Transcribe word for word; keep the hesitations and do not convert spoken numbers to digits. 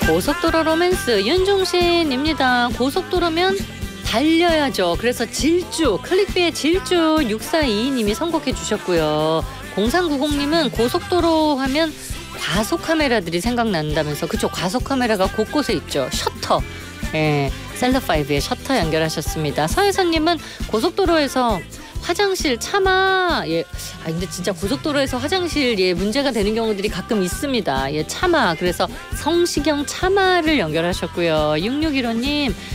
고속도로 로맨스 윤종신입니다. 고속도로면 달려야죠. 그래서 질주, 클릭비의 질주 육사이이 님이 선곡해 주셨고요. 공삼구공님은 고속도로 하면 과속 카메라들이 생각난다면서. 그쵸, 과속 카메라가 곳곳에 있죠. 셔터. 예, 셀럽파이브의 셔터 연결하셨습니다. 서혜선님은 고속도로에서 화장실 참아. 예, 아 근데 진짜 고속도로에서 화장실 예 문제가 되는 경우들이 가끔 있습니다. 예, 참아. 그래서 성시경 참아를 연결하셨고요. 육육일오님